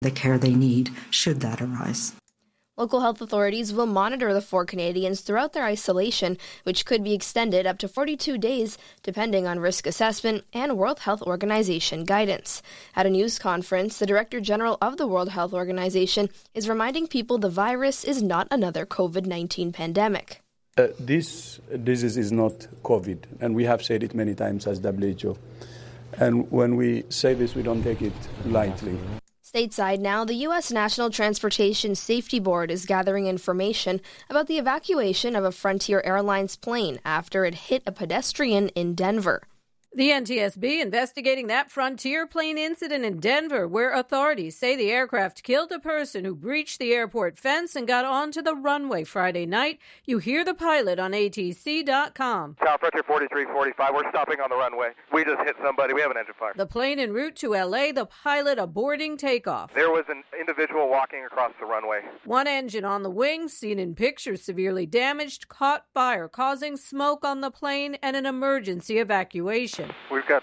the care they need should that arise. Local health authorities will monitor the 4 Canadians throughout their isolation, which could be extended up to 42 days, depending on risk assessment and World Health Organization guidance. At a news conference, the Director General of the World Health Organization is reminding people the virus is not another COVID-19 pandemic. This disease is not COVID, and we have said it many times as WHO. And when we say this, we don't take it lightly. Stateside now, the U.S. National Transportation Safety Board is gathering information about the evacuation of a Frontier Airlines plane after it hit a pedestrian in Denver. The NTSB investigating that Frontier plane incident in Denver, where authorities say the aircraft killed a person who breached the airport fence and got onto the runway Friday night. You hear the pilot on ATC.com. Frontier 4345, we're stopping on the runway. We just hit somebody. We have an engine fire. The plane en route to L.A., the pilot aborting takeoff. There was an individual walking across the runway. One engine on the wing, seen in pictures severely damaged, caught fire, causing smoke on the plane and an emergency evacuation. We've got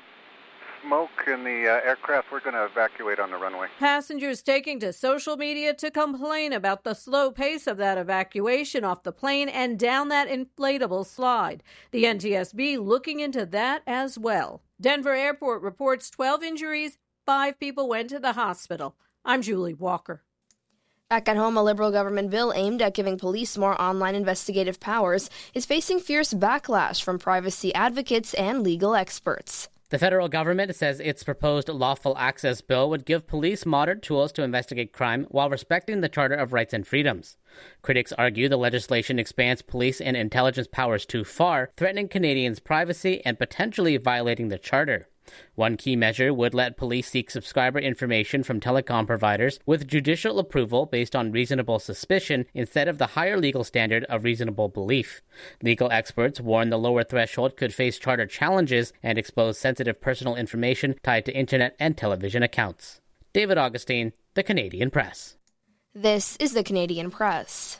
smoke in the aircraft. We're going to evacuate on the runway. Passengers taking to social media to complain about the slow pace of that evacuation off the plane and down that inflatable slide. The NTSB looking into that as well. Denver Airport reports 12 injuries, 5 people went to the hospital. I'm Julie Walker. Back at home, a Liberal government bill aimed at giving police more online investigative powers is facing fierce backlash from privacy advocates and legal experts. The federal government says its proposed lawful access bill would give police modern tools to investigate crime while respecting the Charter of Rights and Freedoms. Critics argue the legislation expands police and intelligence powers too far, threatening Canadians' privacy and potentially violating the Charter. One key measure would let police seek subscriber information from telecom providers with judicial approval based on reasonable suspicion instead of the higher legal standard of reasonable belief. Legal experts warn the lower threshold could face charter challenges and expose sensitive personal information tied to internet and television accounts. David Augustine, The Canadian Press. This is The Canadian Press.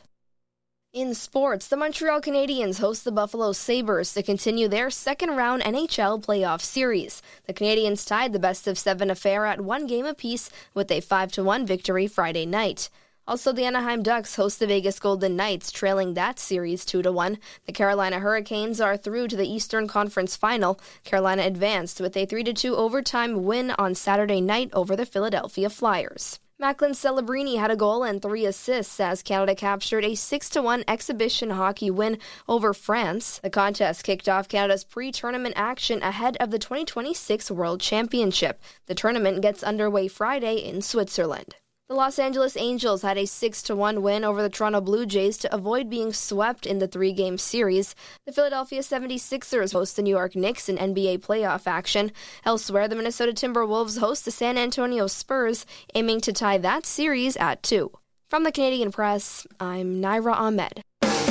In sports, the Montreal Canadiens host the Buffalo Sabres to continue their second-round NHL playoff series. The Canadiens tied the best-of-7 affair at 1 game apiece with a 5-1 victory Friday night. Also, the Anaheim Ducks host the Vegas Golden Knights, trailing that series 2-1. The Carolina Hurricanes are through to the Eastern Conference Final. Carolina advanced with a 3-2 overtime win on Saturday night over the Philadelphia Flyers. Macklin Celebrini had a goal and 3 assists as Canada captured a 6-1 exhibition hockey win over France. The contest kicked off Canada's pre-tournament action ahead of the 2026 World Championship. The tournament gets underway Friday in Switzerland. The Los Angeles Angels had a 6-1 win over the Toronto Blue Jays to avoid being swept in the 3-game series. The Philadelphia 76ers host the New York Knicks in NBA playoff action. Elsewhere, the Minnesota Timberwolves host the San Antonio Spurs, aiming to tie that series at 2. From the Canadian Press, I'm Naira Ahmed.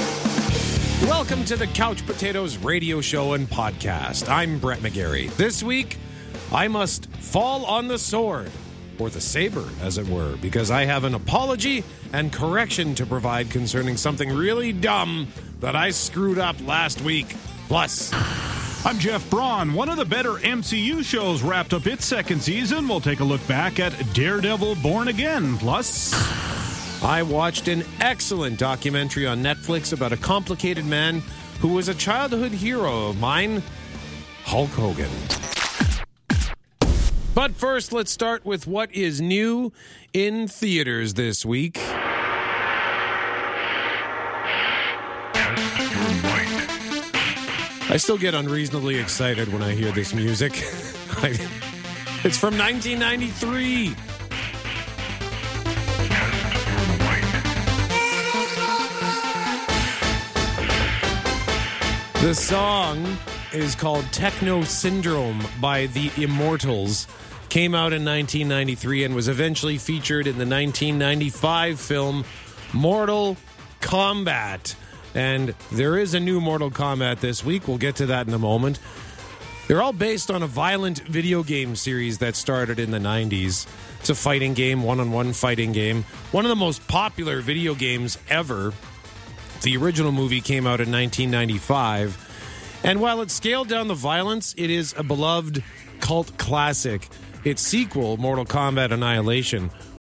Welcome to the Couch Potatoes radio show and podcast. I'm Brett McGarry. This week, I must fall on the sword. Or the saber, as it were, because I have an apology and correction to provide concerning something really dumb that I screwed up last week. Plus, I'm Jeff Braun. One of the better MCU shows wrapped up its second season. We'll take a look back at Daredevil Born Again. Plus, I watched an excellent documentary on Netflix about a complicated man who was a childhood hero of mine, Hulk Hogan. But first, let's start with what is new in theaters this week. I still get unreasonably excited when I hear this music. It's from 1993. The song is called Techno Syndrome by the Immortals. Came out in 1993 and was eventually featured in the 1995 film Mortal Kombat. And there is a new Mortal Kombat this week. We'll get to that in a moment. They're all based on a violent video game series that started in the 90s. It's a fighting game, one-on-one fighting game. One of the most popular video games ever. The original movie came out in 1995. And while it scaled down the violence, it is a beloved cult classic. Its sequel, Mortal Kombat Annihilation,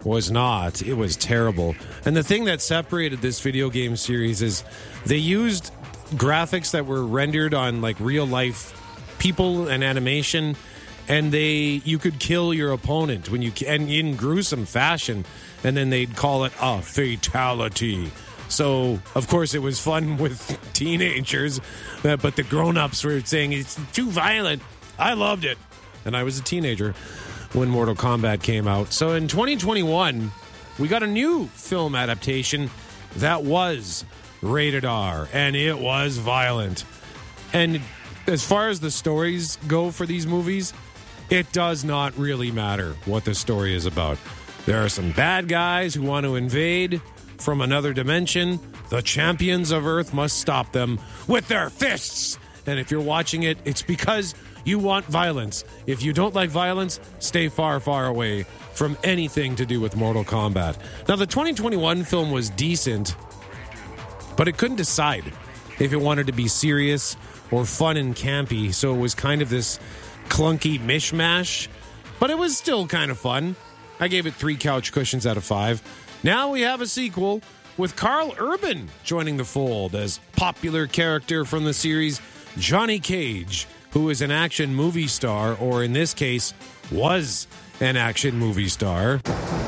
was not. It was terrible. And the thing that separated this video game series is they used graphics that were rendered on like real life people and animation, and you could kill your opponent and in gruesome fashion, and then they'd call it a fatality. So, of course, it was fun with teenagers, but the grown-ups were saying it's too violent. I loved it. And I was a teenager when Mortal Kombat came out. So in 2021, we got a new film adaptation that was rated R, and it was violent. And as far as the stories go for these movies, it does not really matter what the story is about. There are some bad guys who want to invade from another dimension. The champions of Earth must stop them with their fists. And if you're watching it, it's because you want violence. If you don't like violence, stay far, far away from anything to do with Mortal Kombat. Now, the 2021 film was decent, but it couldn't decide if it wanted to be serious or fun and campy, so it was kind of this clunky mishmash, but it was still kind of fun. I gave it 3 couch cushions out of 5. Now we have a sequel with Carl Urban joining the fold as popular character from the series Johnny Cage, who is an action movie star, or in this case, was an action movie star.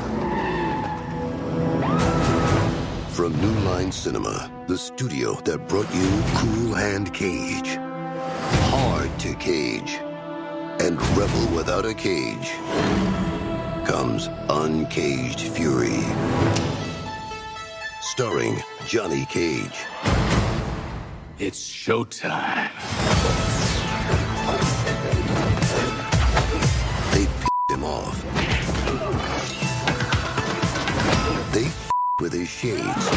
From New Line Cinema, the studio that brought you Cool Hand Cage, Hard to Cage, and Rebel Without a Cage, comes Uncaged Fury. Starring Johnny Cage. It's showtime. They p***ed him off. They f***ed with his shades.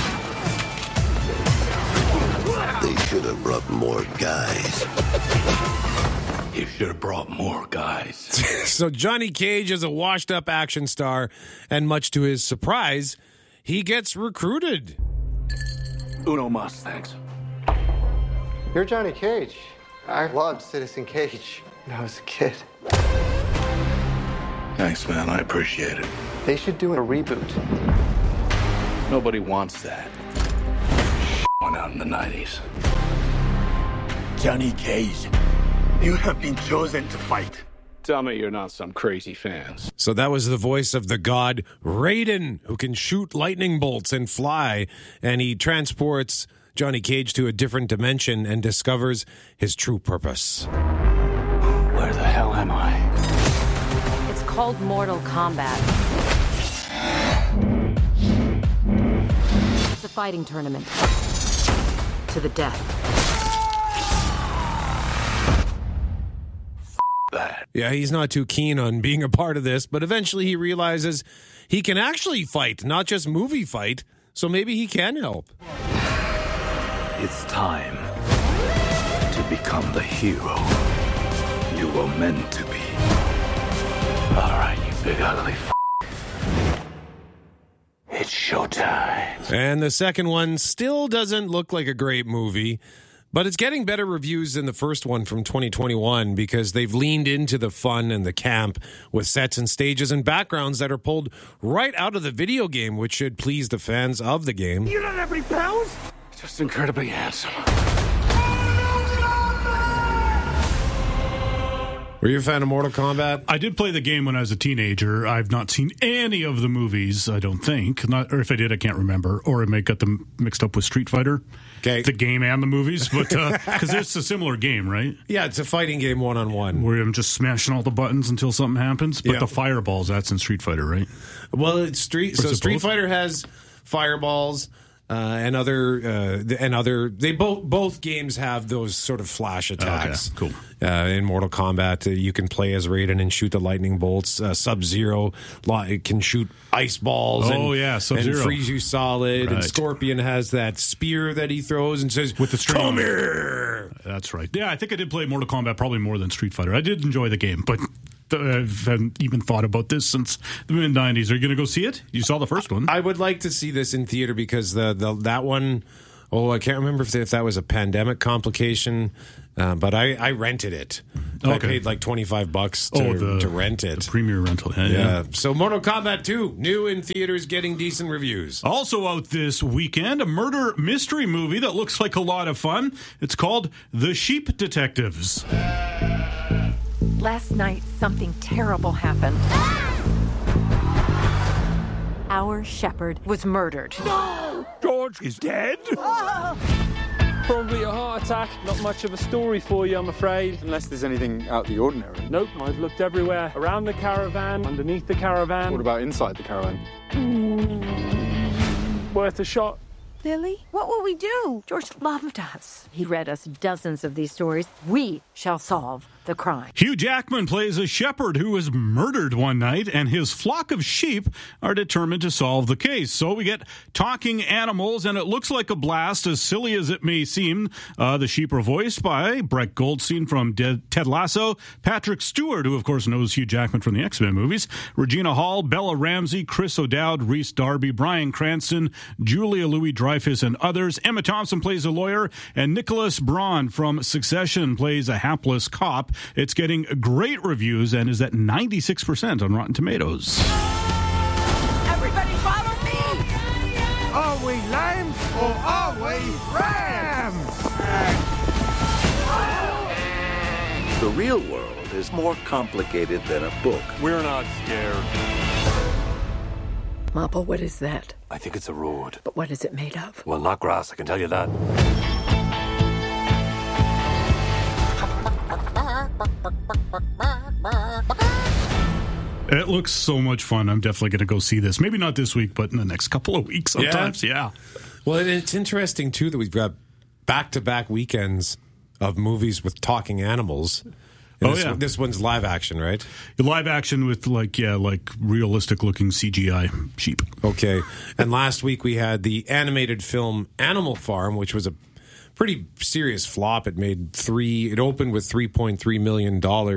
They should have brought more guys. You should have brought more guys. So Johnny Cage is a washed-up action star, and much to his surprise, he gets recruited. Uno mas, thanks. You're Johnny Cage. I loved Citizen Cage when I was a kid. Thanks, man. I appreciate it. They should do a reboot. Nobody wants that. Went out in the 90s. Johnny Cage, you have been chosen to fight. Tell me you're not some crazy fans. So that was the voice of the god Raiden, who can shoot lightning bolts and fly, and he transports Johnny Cage to a different dimension and discovers his true purpose. Where the hell am I? It's called Mortal Kombat. It's a fighting tournament. To the death. That. Yeah, he's not too keen on being a part of this, but eventually he realizes he can actually fight, not just movie fight, so maybe he can help. It's time to become the hero you were meant to be. All right, you big ugly It's showtime. And the second one still doesn't look like a great movie, but it's getting better reviews than the first one from 2021 because they've leaned into the fun and the camp with sets and stages and backgrounds that are pulled right out of the video game, which should please the fans of the game. You don't have any powers? Just incredibly handsome. Were you a fan of Mortal Kombat? I did play the game when I was a teenager. I've not seen any of the movies, I don't think. Or if I did, I can't remember. Or I may got them mixed up with Street Fighter. Okay. The game and the movies. But because it's a similar game, right? Yeah, it's a fighting game one-on-one. Where I'm just smashing all the buttons until something happens. But yeah. the fireballs, that's in Street Fighter, right? Well, it's Street Fighter has fireballs. And both games have those sort of flash attacks. Okay, cool. In Mortal Kombat, you can play as Raiden and shoot the lightning bolts. Sub-Zero can shoot ice balls. Sub-Zero. And freeze you solid. Right. And Scorpion has that spear that he throws and says, with the string. "Come here." That's right. Yeah, I think I did play Mortal Kombat probably more than Street Fighter. I did enjoy the game, but I haven't even thought about this since the mid-90s. Are you going to go see it? You saw the first one. I would like to see this in theater because that one, I can't remember if that was a pandemic complication, but I rented it. I paid like $25 to rent it. The premiere rental. Yeah. So Mortal Kombat 2, new in theaters, getting decent reviews. Also out this weekend, a murder mystery movie that looks like a lot of fun. It's called The Sheep Detectives. Last night, something terrible happened. Our shepherd was murdered. No! George is dead? Probably a heart attack. Not much of a story for you, I'm afraid. Unless there's anything out of the ordinary. Nope, I've looked everywhere. Around the caravan, underneath the caravan. What about inside the caravan? Worth a shot. Lily, what will we do? George loved us. He read us dozens of these stories. We shall solve the crime. Hugh Jackman plays a shepherd who was murdered one night, and his flock of sheep are determined to solve the case. So we get talking animals, and it looks like a blast, as silly as it may seem. The sheep are voiced by Brett Goldstein from Ted Lasso, Patrick Stewart, who of course knows Hugh Jackman from the X-Men movies, Regina Hall, Bella Ramsey, Chris O'Dowd, Rhys Darby, Bryan Cranston, Julia Louis-Dreyfus, and others. Emma Thompson plays a lawyer, and Nicholas Braun from Succession plays a hapless cop. It's getting great reviews and is at 96% on Rotten Tomatoes. Everybody follow me! Are we lambs or are we rams? The real world is more complicated than a book. We're not scared. Mappa, what is that? I think it's a road. But what is it made of? Well, not grass, I can tell you that. It looks so much fun. I'm definitely going to go see this. Maybe not this week, but in the next couple of weeks sometimes. Yeah. Well, it's interesting, too, that we've got back-to-back weekends of movies with talking animals. And this one's live action, right? Live action with like realistic-looking CGI sheep. Okay. And last week we had the animated film Animal Farm, which was a pretty serious flop. It opened with $3.3 million.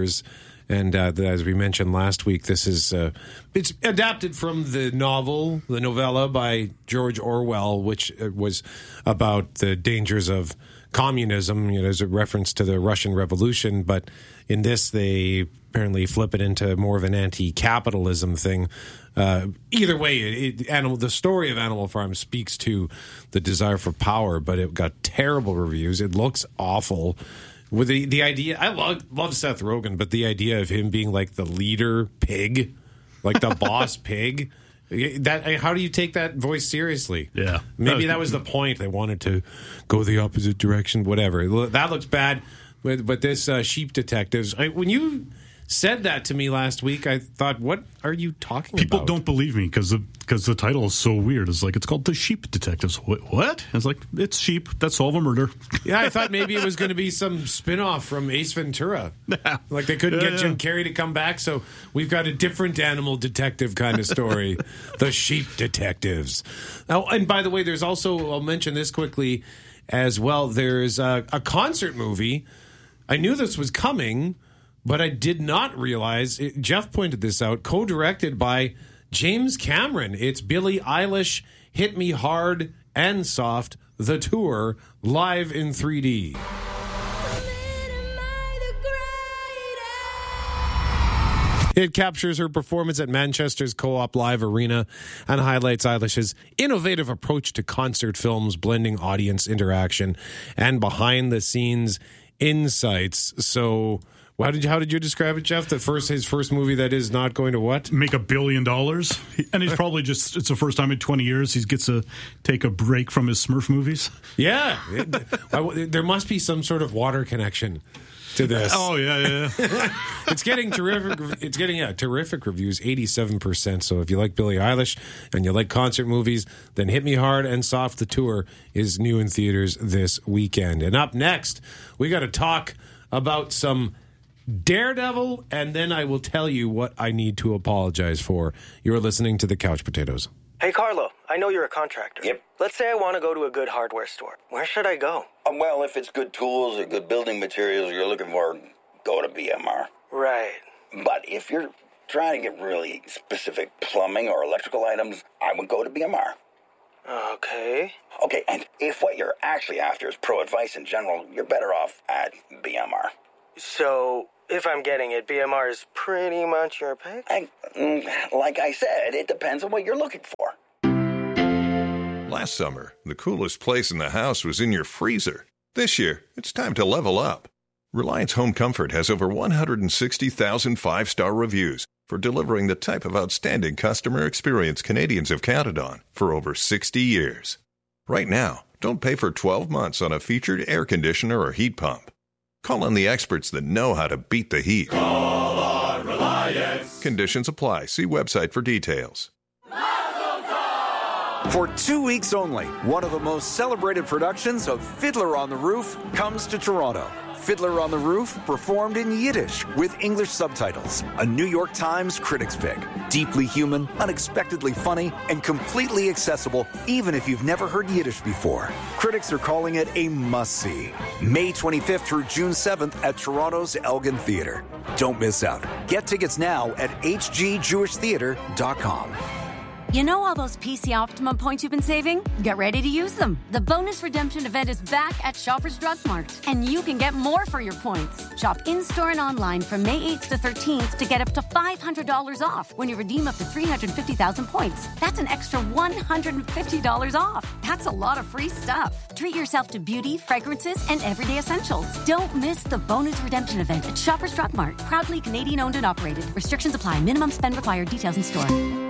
And as we mentioned last week, this is it's adapted from the novella by George Orwell, which was about the dangers of communism, as a reference to the Russian Revolution. But in this, they apparently flip it into more of an anti-capitalism thing. Either way, the story of Animal Farm speaks to the desire for power, but it got terrible reviews. It looks awful. With the idea, I love Seth Rogen, but the idea of him being like the leader pig, like the boss pig, how do you take that voice seriously? Yeah, maybe that was the point. They wanted to go the opposite direction. Whatever. That looks bad. But this Sheep Detectives, when you said that to me last week, I thought, what are you talking about? People don't believe me because the title is so weird. It's like, it's called The Sheep Detectives. What? It's like, it's sheep that solve a murder. Yeah, I thought maybe it was going to be some spin-off from Ace Ventura. Like they couldn't get Jim Carrey to come back, so we've got a different animal detective kind of story. The Sheep Detectives. Oh, and by the way, there's also, I'll mention this quickly as well, there's a concert movie. I knew this was coming, but I did not realize, Jeff pointed this out, co-directed by James Cameron. It's Billie Eilish, Hit Me Hard and Soft, The Tour, live in 3D. It captures her performance at Manchester's Co-op Live Arena and highlights Eilish's innovative approach to concert films, blending audience interaction and behind-the-scenes insights. So, how did you describe it, Jeff? His first movie that is not going to what? Make $1 billion. And he's probably it's the first time in 20 years he gets to take a break from his Smurf movies. Yeah. There must be some sort of water connection to this. Oh, yeah. It's getting terrific. It's getting terrific reviews, 87%. So if you like Billie Eilish and you like concert movies, then Hit Me Hard and Soft, The Tour is new in theaters this weekend. And up next, we got to talk about some Daredevil, and then I will tell you what I need to apologize for. You're listening to The Couch Potatoes. Hey, Carlo, I know you're a contractor. Yep. Let's say I want to go to a good hardware store. Where should I go? Well, if it's good tools or good building materials you're looking for, go to BMR. Right. But if you're trying to get really specific plumbing or electrical items, I would go to BMR. Okay. Okay, and if what you're actually after is pro advice in general, you're better off at BMR. So, if I'm getting it, BMR is pretty much your pick? Like I said, it depends on what you're looking for. Last summer, the coolest place in the house was in your freezer. This year, it's time to level up. Reliance Home Comfort has over 160,000 five-star reviews for delivering the type of outstanding customer experience Canadians have counted on for over 60 years. Right now, don't pay for 12 months on a featured air conditioner or heat pump. Call on the experts that know how to beat the heat. Call on Reliance. Conditions apply. See website for details. For 2 weeks only, one of the most celebrated productions of Fiddler on the Roof comes to Toronto. Fiddler on the Roof, performed in Yiddish with English subtitles. A New York Times critics pick. Deeply human, unexpectedly funny, and completely accessible even if you've never heard Yiddish before. Critics are calling it a must-see. May 25th through June 7th at Toronto's Elgin Theatre. Don't miss out. Get tickets now at hgjewishtheatre.com. You know all those PC Optimum points you've been saving? Get ready to use them. The bonus redemption event is back at Shoppers Drug Mart, and you can get more for your points. Shop in-store and online from May 8th to 13th to get up to $500 off when you redeem up to 350,000 points. That's an extra $150 off. That's a lot of free stuff. Treat yourself to beauty, fragrances, and everyday essentials. Don't miss the bonus redemption event at Shoppers Drug Mart. Proudly Canadian owned and operated. Restrictions apply. Minimum spend required. Details in store.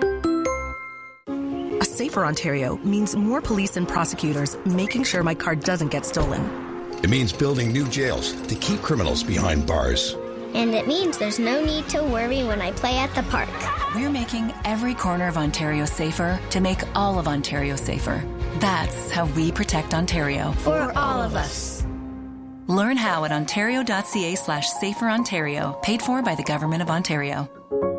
A safer Ontario means more police and prosecutors making sure my car doesn't get stolen. It means building new jails to keep criminals behind bars. And it means there's no need to worry when I play at the park. We're making every corner of Ontario safer to make all of Ontario safer. That's how we protect Ontario. For all of us. Learn how at ontario.ca/saferontario. Paid for by the Government of Ontario.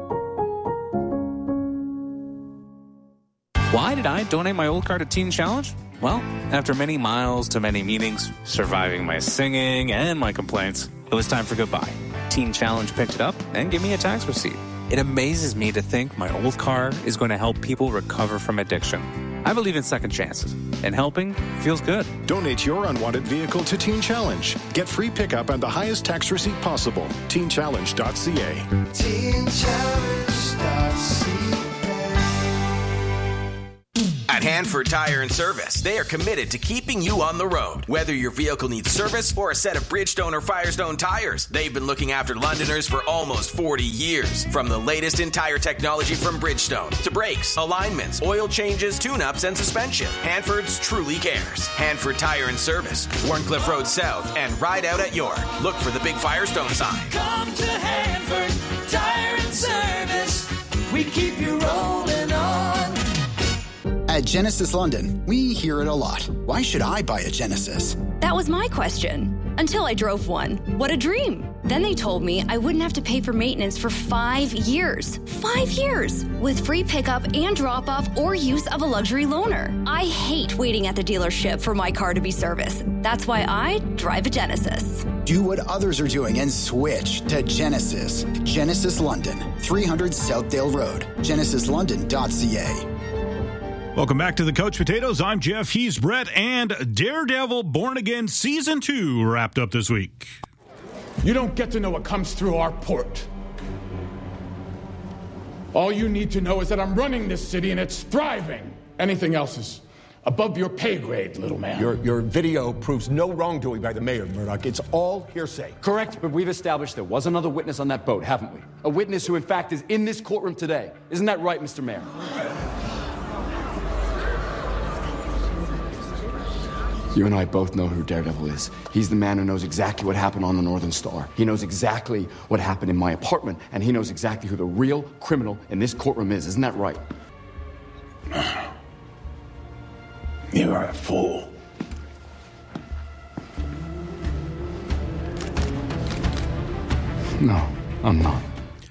Why did I donate my old car to Teen Challenge? Well, after many miles to many meetings, surviving my singing and my complaints, it was time for goodbye. Teen Challenge picked it up and gave me a tax receipt. It amazes me to think my old car is going to help people recover from addiction. I believe in second chances, and helping feels good. Donate your unwanted vehicle to Teen Challenge. Get free pickup and the highest tax receipt possible. TeenChallenge.ca. TeenChallenge.ca. At Hanford Tire and Service, they are committed to keeping you on the road. Whether your vehicle needs service or a set of Bridgestone or Firestone tires, they've been looking after Londoners for almost 40 years. From the latest in tire technology from Bridgestone to brakes, alignments, oil changes, tune-ups, and suspension, Hanford's truly cares. Hanford Tire and Service, Warncliffe Road South, and Ride Out at York. Look for the big Firestone sign. Come to Hanford Tire and Service. We keep you rolling on. At Genesis London, we hear it a lot. Why should I buy a Genesis? That was my question. Until I drove one. What a dream. Then they told me I wouldn't have to pay for maintenance for 5 years. 5 years! With free pickup and drop-off or use of a luxury loaner. I hate waiting at the dealership for my car to be serviced. That's why I drive a Genesis. Do what others are doing and switch to Genesis. Genesis London, 300 Southdale Road. GenesisLondon.ca. Welcome back to the Couch Potatoes. I'm Jeff. He's Brett. And Daredevil Born Again Season 2 wrapped up this week. You don't get to know what comes through our port. All you need to know is that I'm running this city and it's thriving. Anything else is above your pay grade, little man. Your video proves no wrongdoing by the mayor, Murdoch. It's all hearsay. Correct, but we've established there was another witness on that boat, haven't we? A witness who, in fact, is in this courtroom today. Isn't that right, Mr. Mayor? You and I both know who Daredevil is. He's the man who knows exactly what happened on the Northern Star. He knows exactly what happened in my apartment, and he knows exactly who the real criminal in this courtroom is. Isn't that right? You are a fool. No, I'm not. I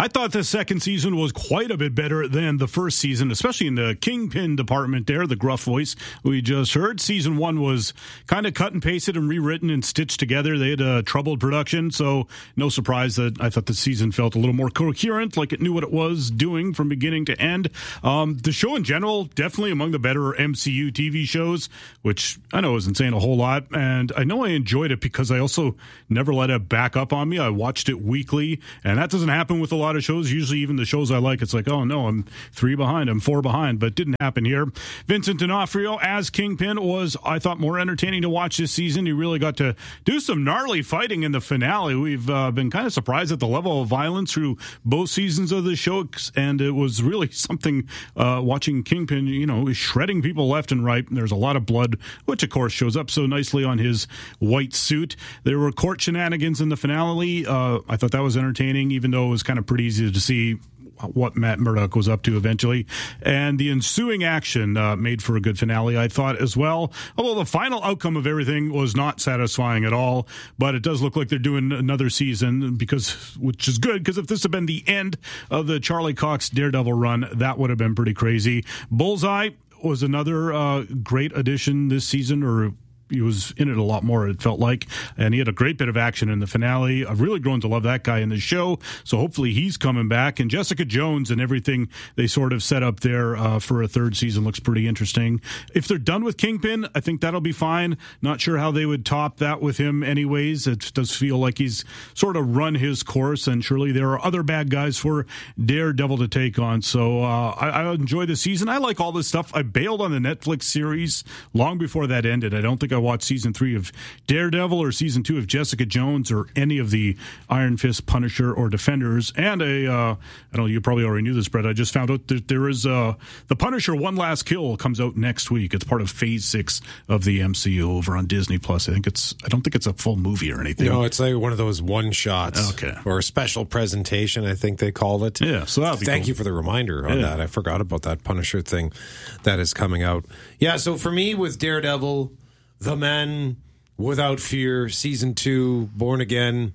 I thought the second season was quite a bit better than the first season, especially in the Kingpin department there, the gruff voice we just heard. Season 1 was kind of cut and pasted and rewritten and stitched together. They had a troubled production, so no surprise that I thought the season felt a little more coherent, like it knew what it was doing from beginning to end. The show in general, definitely among the better MCU TV shows, which I know isn't saying a whole lot, and I know I enjoyed it because I also never let it back up on me. I watched it weekly, and that doesn't happen with a lot of shows. Usually even the shows I like, it's like, oh no, I'm 3 behind, I'm 4 behind, but it didn't happen here. Vincent D'Onofrio as Kingpin was, I thought, more entertaining to watch this season. He really got to do some gnarly fighting in the finale. We've been kind of surprised at the level of violence through both seasons of the show, and it was really something watching Kingpin, shredding people left and right. There's a lot of blood, which of course shows up so nicely on his white suit. There were court shenanigans in the finale. I thought that was entertaining, even though it was kind of pretty easy to see what Matt Murdock was up to eventually. And the ensuing action made for a good finale, I thought, as well. Although the final outcome of everything was not satisfying at all, but it does look like they're doing another season, which is good, because if this had been the end of the Charlie Cox Daredevil run, that would have been pretty crazy. Bullseye was another great addition this season, or he was in it a lot more, it felt like, and he had a great bit of action in the finale. I've really grown to love that guy in the show, so hopefully he's coming back. And Jessica Jones and everything they sort of set up there for a third season looks pretty interesting. If they're done with Kingpin, I think that'll be fine. Not sure how they would top that with him anyways. It does feel like he's sort of run his course, and surely there are other bad guys for Daredevil to take on. So I enjoy the season. I like all this stuff. I bailed on the Netflix series long before that ended. I don't think I watched season 3 of Daredevil or season 2 of Jessica Jones or any of the Iron Fist, Punisher, or Defenders. And I don't know, you probably already knew this, Brett. I just found out that there is the Punisher One Last Kill comes out next week. It's part of Phase 6 of the MCU over on Disney Plus. I don't think it's a full movie or anything. No, it's like one of those one shots. Okay. Or a special presentation, I think they call it. Yeah, so that'll be Thank cool. you for the reminder on that. I forgot about that Punisher thing that is coming out. Yeah, so for me with Daredevil, The Man Without Fear, Season 2, Born Again,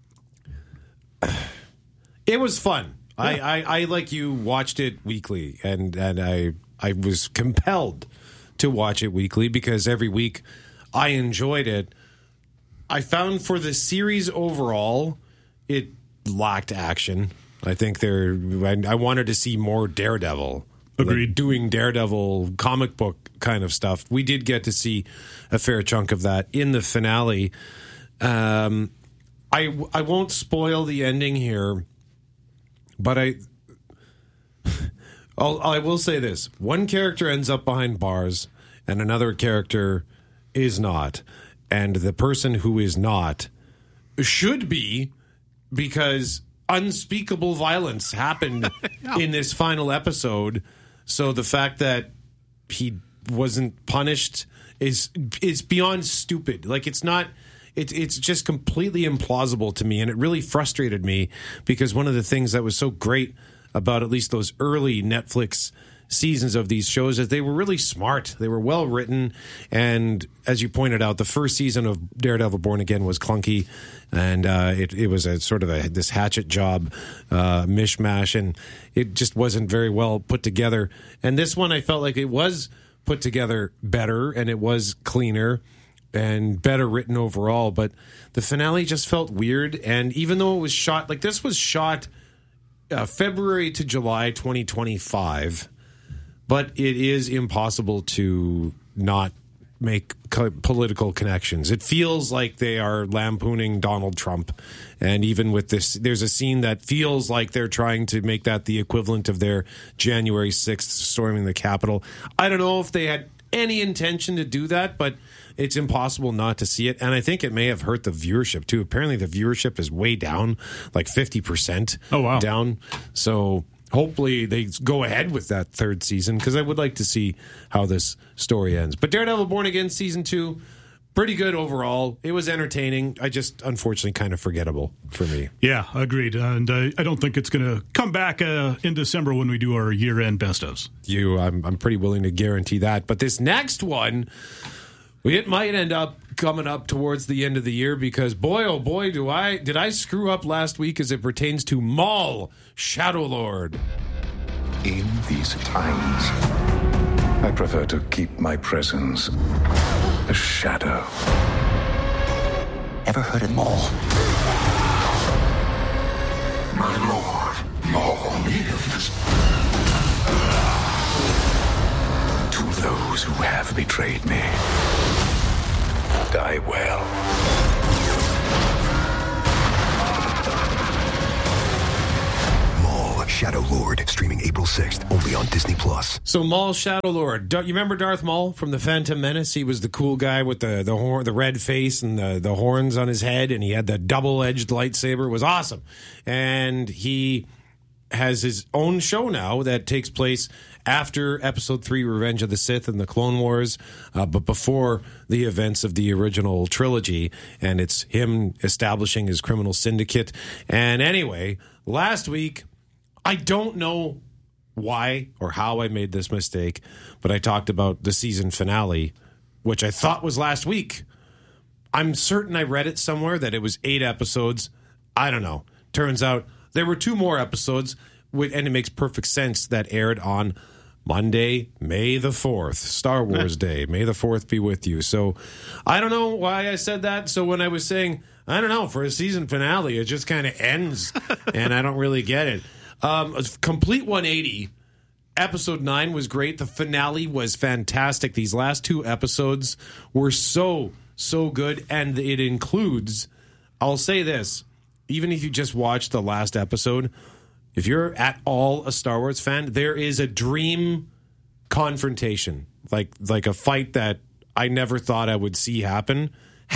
it was fun. Yeah. I like you, watched it weekly, and I was compelled to watch it weekly because every week I enjoyed it. I found for the series overall, it lacked action. I think I wanted to see more Daredevil. Agreed. Like doing Daredevil comic book kind of stuff. We did get to see a fair chunk of that in the finale. I won't spoil the ending here, but I will say this. One character ends up behind bars and another character is not. And the person who is not should be, because unspeakable violence happened in this final episode. So the fact that he wasn't punished is beyond stupid. Like, it's not. It's just completely implausible to me, and it really frustrated me because one of the things that was so great about at least those early Netflix seasons of these shows is they were really smart. They were well written, and as you pointed out, the first season of Daredevil Born Again was clunky, and it was a sort of this hatchet job mishmash, and it just wasn't very well put together. And this one, I felt like it was put together better, and it was cleaner and better written overall, but the finale just felt weird. And even though it was shot, like this was shot February to July 2025, but it is impossible to not make political connections. It feels like they are lampooning Donald Trump. And even with this, there's a scene that feels like they're trying to make that the equivalent of their January 6th storming the Capitol. I don't know if they had any intention to do that, but it's impossible not to see it. And I think it may have hurt the viewership too. Apparently the viewership is way down, like 50% down. So hopefully they go ahead with that third season, because I would like to see how this story ends. But Daredevil Born Again Season 2, pretty good overall. It was entertaining. I just, unfortunately, kind of forgettable for me. Yeah, agreed. And I don't think it's going to come back in December when we do our year-end best-ofs. I'm pretty willing to guarantee that. But this next one It might end up coming up towards the end of the year because, boy, oh boy, did I screw up last week as it pertains to Maul, Shadowlord. In these times, I prefer to keep my presence a shadow. Ever heard of Maul? My lord, Maul lives. To those who have betrayed me, die well. Maul, Shadow Lord, streaming April 6th, only on Disney+. So Maul, Shadowlord. You remember Darth Maul from The Phantom Menace? He was the cool guy with the red face and the horns on his head, and he had the double-edged lightsaber. It was awesome. And he has his own show now that takes place after Episode 3, Revenge of the Sith and the Clone Wars, but before the events of the original trilogy, and it's him establishing his criminal syndicate. And anyway, last week, I don't know why or how I made this mistake, but I talked about the season finale, which I thought was last week. I'm certain I read it somewhere that it was 8 episodes. I don't know. Turns out there were 2 more episodes, and it makes perfect sense, that aired on Monday, May the 4th, Star Wars Day. May the 4th be with you. So I don't know why I said that. So when I was saying, I don't know, for a season finale, it just kind of ends, and I don't really get it. A complete 180. Episode 9 was great. The finale was fantastic. These last 2 episodes were so good, and it includes, I'll say this, even if you just watch the last episode, if you're at all a Star Wars fan, there is a dream confrontation, like a fight that I never thought I would see happened,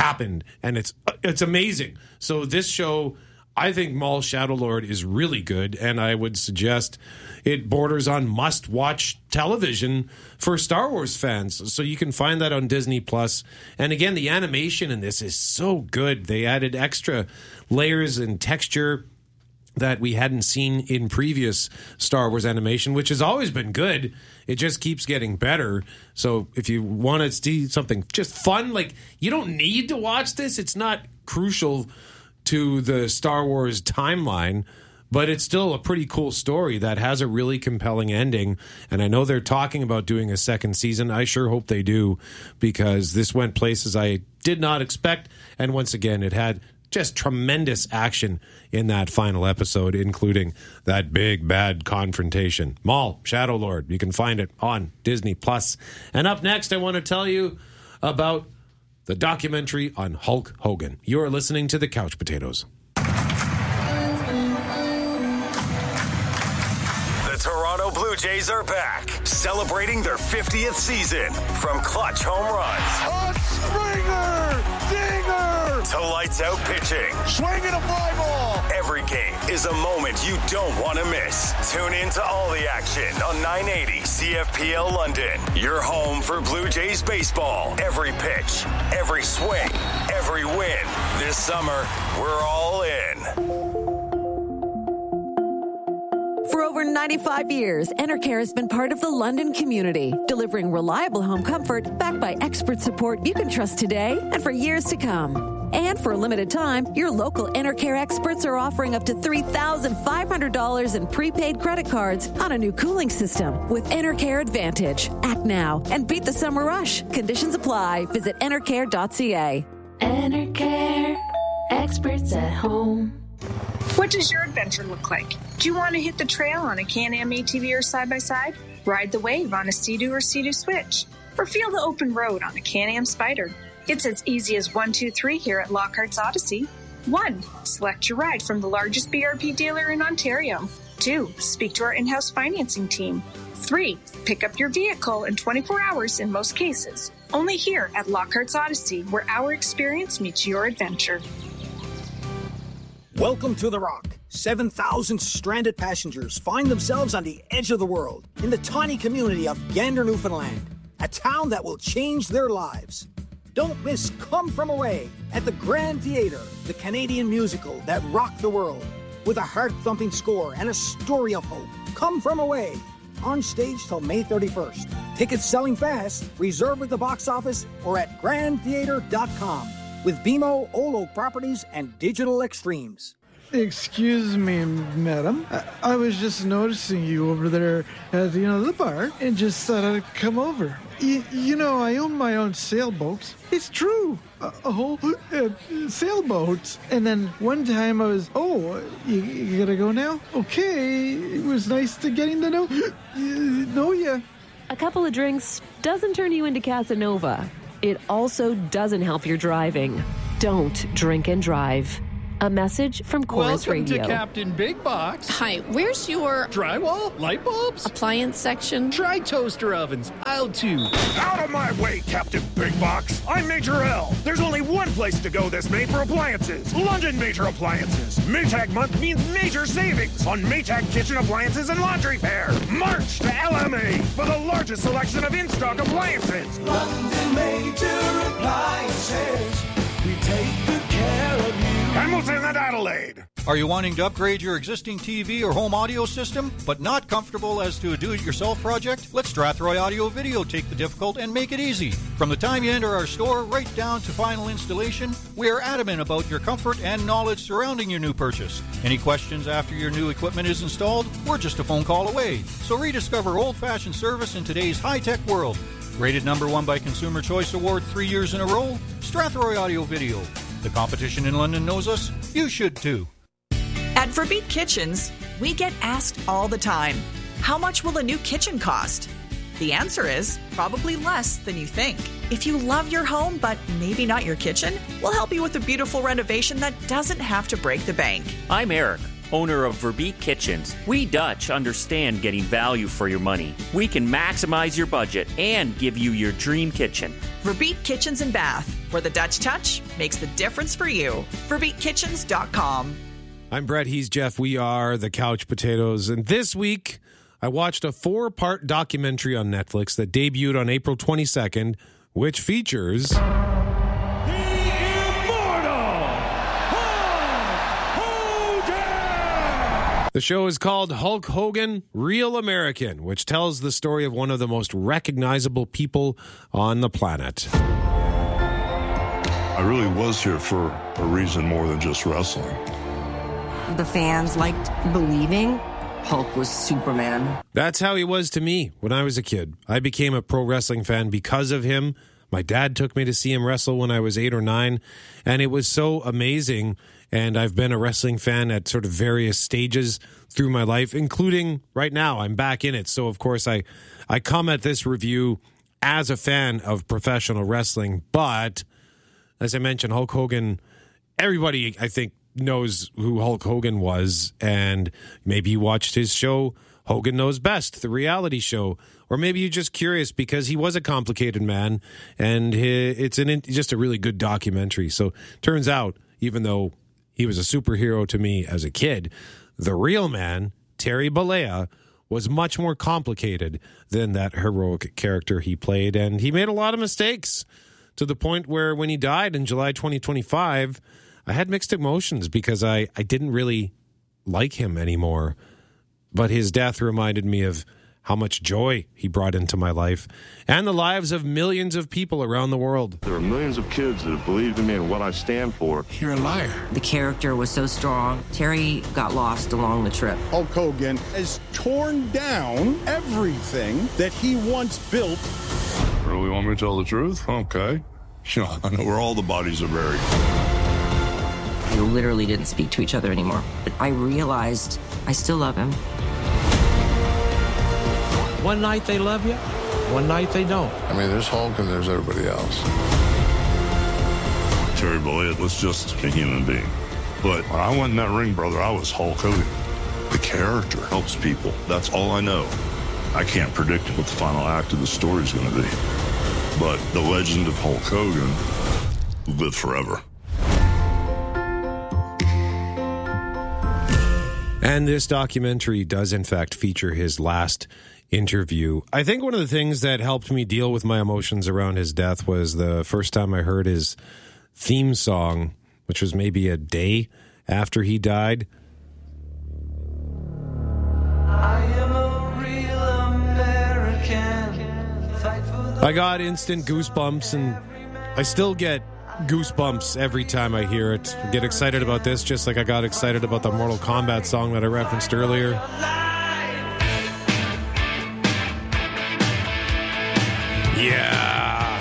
and it's amazing. So this show, I think Maul Shadowlord is really good, and I would suggest it borders on must-watch television for Star Wars fans. So you can find that on Disney+. And again, the animation in this is so good. They added extra layers and texture that we hadn't seen in previous Star Wars animation, which has always been good. It just keeps getting better. So if you want to see something just fun, you don't need to watch this. It's not crucial to the Star Wars timeline, but it's still a pretty cool story that has a really compelling ending. And I know they're talking about doing a second season. I sure hope they do, because this went places I did not expect. And once again, it had just tremendous action in that final episode, including that big bad confrontation. Maul, Shadowlord. You can find it on Disney+. And up next, I want to tell you about the documentary on Hulk Hogan. You're listening to The Couch Potatoes. The Toronto Blue Jays are back, celebrating their 50th season. From clutch home runs, Springer, dinger, to lights out pitching, swinging a fly ball. Every game is a moment you don't want to miss. Tune in to all the action on 980 CFPL London. Your home for Blue Jays baseball. Every pitch, every swing, every win. This summer, we're all in. For over 95 years, Enercare has been part of the London community, delivering reliable home comfort backed by expert support you can trust today and for years to come. And for a limited time, your local Enercare experts are offering up to $3,500 in prepaid credit cards on a new cooling system with Enercare Advantage. Act now and beat the summer rush. Conditions apply. Visit enercare.ca. Enercare, experts at home. What does your adventure look like? Do you want to hit the trail on a Can-Am ATV or side-by-side? Ride the wave on a Sea-Doo or Sea-Doo Switch? Or feel the open road on a Can-Am Spyder? It's as easy as 1, 2, 3 here at Lockhart's Odyssey. 1. Select your ride from the largest BRP dealer in Ontario. 2. Speak to our in-house financing team. 3. Pick up your vehicle in 24 hours in most cases. Only here at Lockhart's Odyssey, where our experience meets your adventure. Welcome to The Rock. 7,000 stranded passengers find themselves on the edge of the world in the tiny community of Gander, Newfoundland, a town that will change their lives. Don't miss Come From Away at the Grand Theatre, the Canadian musical that rocked the world, with a heart-thumping score and a story of hope. Come From Away, on stage till May 31st. Tickets selling fast. Reserve at the box office or at grandtheater.com with BMO, Old Oak Properties, and Digital Extremes. Excuse me, madam. I was just noticing you over there at, the bar and just thought I'd come over. I own my own sailboat. It's true. A whole sailboat. And then one time I was, you gotta go now? Okay. It was nice to getting to know ya. A couple of drinks doesn't turn you into Casanova. It also doesn't help your driving. Don't drink and drive. A message from Chorus Radio. Welcome to Captain Big Box. Hi, where's your... drywall? Light bulbs? Appliance section? Try toaster ovens. Aisle 2. Out of my way, Captain Big Box. I'm Major L. There's only one place to go this May for appliances. London Major Appliances. Maytag month means major savings on Maytag kitchen appliances and laundry pair. March to LMA for the largest selection of in-stock appliances. London Major Appliances. We take good care of you. Hamilton and Adelaide. Are you wanting to upgrade your existing TV or home audio system, but not comfortable as to a do-it-yourself project? Let Strathroy Audio Video take the difficult and make it easy. From the time you enter our store right down to final installation, we are adamant about your comfort and knowledge surrounding your new purchase. Any questions after your new equipment is installed? We're just a phone call away. So rediscover old-fashioned service in today's high-tech world. Rated #1 by Consumer Choice Award 3 years in a row, Strathroy Audio Video. The competition in London knows us. You should too. At Verbeek Kitchens, we get asked all the time, how much will a new kitchen cost? The answer is probably less than you think. If you love your home, but maybe not your kitchen, we'll help you with a beautiful renovation that doesn't have to break the bank. I'm Eric, owner of Verbeek Kitchens. We Dutch understand getting value for your money. We can maximize your budget and give you your dream kitchen. Verbeek Kitchens and Bath, where the Dutch touch makes the difference for you. VerbeekKitchens.com. I'm Brett, he's Jeff, we are the Couch Potatoes, and this week I watched a 4-part documentary on Netflix that debuted on April 22nd, which features... The show is called Hulk Hogan, Real American, which tells the story of one of the most recognizable people on the planet. I really was here for a reason more than just wrestling. The fans liked believing Hulk was Superman. That's how he was to me when I was a kid. I became a pro wrestling fan because of him. My dad took me to see him wrestle when I was 8 or 9, and it was so amazing. And I've been a wrestling fan at sort of various stages through my life, including right now. I'm back in it. So, of course, I come at this review as a fan of professional wrestling. But, as I mentioned, Hulk Hogan, everybody, I think, knows who Hulk Hogan was. And maybe you watched his show, Hogan Knows Best, the reality show. Or maybe you're just curious because he was a complicated man. And it's just a really good documentary. So, turns out, even though he was a superhero to me as a kid, the real man, Terry Bollea, was much more complicated than that heroic character he played. And he made a lot of mistakes to the point where when he died in July 2025, I had mixed emotions because I didn't really like him anymore. But his death reminded me of how much joy he brought into my life and the lives of millions of people around the world. There are millions of kids that have believed in me and what I stand for. You're a liar. The character was so strong. Terry got lost along the trip. Hulk Hogan has torn down everything that he once built. Really want me to tell the truth? Okay. I know where all the bodies are buried. We literally didn't speak to each other anymore. But I realized I still love him. One night they love you, one night they don't. I mean, there's Hulk and there's everybody else. Terry Bollea was just a human being. But when I went in that ring, brother, I was Hulk Hogan. The character helps people. That's all I know. I can't predict what the final act of the story is going to be. But the legend of Hulk Hogan will live forever. And this documentary does, in fact, feature his last interview. I think one of the things that helped me deal with my emotions around his death was the first time I heard his theme song, which was maybe a day after he died. I am a real American. I got instant goosebumps, and I still get goosebumps every time I hear it. I get excited about this just like I got excited about the Mortal Kombat song that I referenced earlier. Yeah.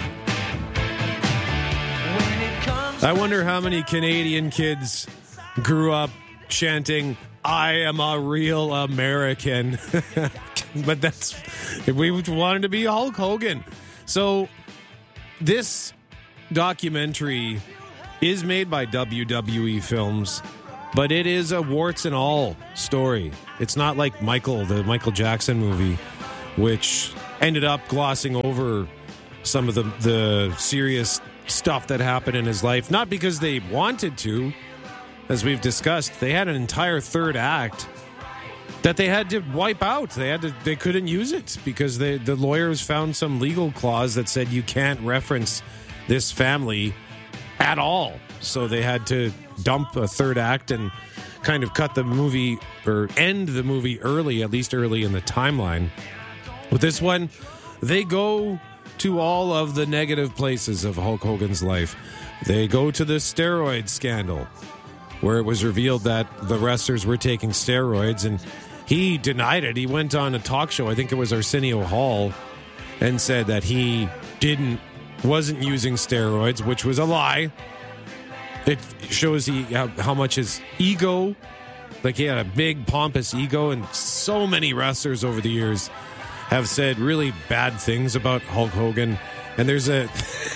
I wonder how many Canadian kids grew up chanting, "I am a real American." But that's, we wanted to be Hulk Hogan. So this documentary is made by WWE Films, but it is a warts and all story. It's not like the Michael Jackson movie, which ended up glossing over some of the serious stuff that happened in his life. Not because they wanted to, as we've discussed. They had an entire third act that they had to wipe out. They couldn't use it because the lawyers found some legal clause that said you can't reference this family at all. So they had to dump a third act and kind of cut the movie or end the movie early, at least early in the timeline. With this one, they go to all of the negative places of Hulk Hogan's life. They go to the steroid scandal, where it was revealed that the wrestlers were taking steroids, and he denied it. He went on a talk show, I think it was Arsenio Hall, and said that he wasn't using steroids, which was a lie. It shows how much his ego, like he had a big pompous ego, and so many wrestlers over the years have said really bad things about Hulk Hogan. And there's a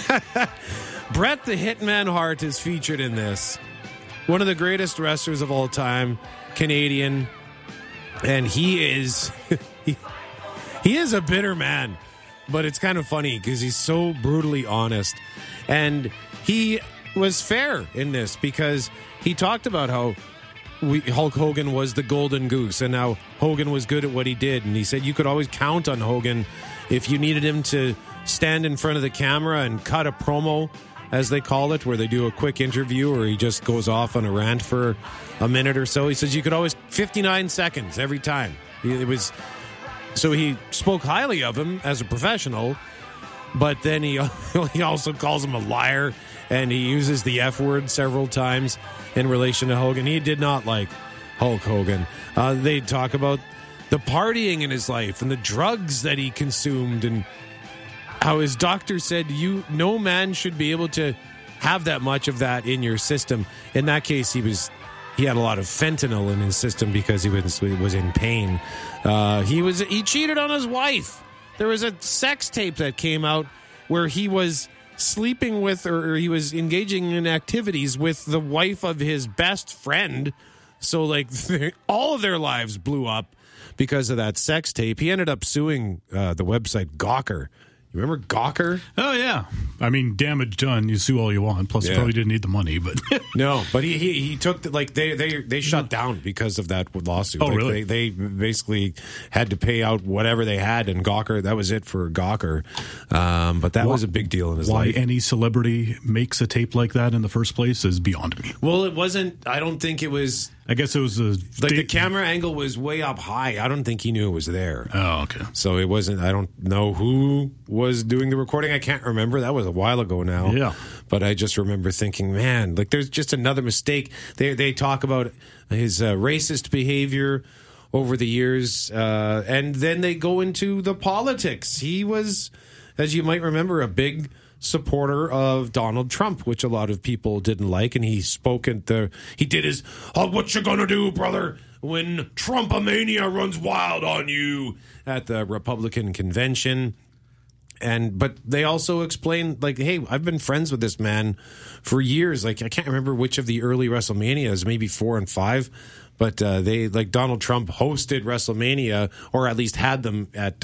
Bret the Hitman Hart is featured in this. One of the greatest wrestlers of all time, Canadian, and he is he is a bitter man. But it's kind of funny because he's so brutally honest. And he was fair in this because he talked about how Hulk Hogan was the golden goose and how Hogan was good at what he did. And he said you could always count on Hogan if you needed him to stand in front of the camera and cut a promo, as they call it, where they do a quick interview or he just goes off on a rant for a minute or so. He says you could always 59 seconds every time. So he spoke highly of him as a professional, but then he also calls him a liar, and he uses the F word several times in relation to Hogan. He did not like Hulk Hogan. They talk about the partying in his life and the drugs that he consumed, and how his doctor said no man should be able to have that much of that in your system. In that case, he had a lot of fentanyl in his system because he was in pain. He cheated on his wife. There was a sex tape that came out where he was sleeping with, or he was engaging in activities with the wife of his best friend. So like all of their lives blew up because of that sex tape. He ended up suing the website Gawker. You remember Gawker? Oh, yeah. I mean, damage done. You sue all you want. Plus, you probably didn't need the money. But no, but he took they shut down because of that lawsuit. Oh, really? They basically had to pay out whatever they had, and Gawker, that was it for Gawker. But that was a big deal in his life. Why any celebrity makes a tape like that in the first place is beyond me. Well, it wasn't. I don't think it was. I guess it was the camera angle was way up high. I don't think he knew it was there. Oh, okay. So it wasn't. I don't know who was doing the recording. I can't remember. That was a while ago now. Yeah. But I just remember thinking, man, like there's just another mistake. They talk about his racist behavior over the years, and then they go into the politics. He was, as you might remember, a big supporter of Donald Trump, which a lot of people didn't like, and he spoke he did his "what you gonna do, brother, when Trumpomania runs wild on you" at the Republican convention. But they also explained, like, hey, I've been friends with this man for years. Like, I can't remember which of the early WrestleManias, maybe 4 and 5. But Donald Trump hosted WrestleMania, or at least had them at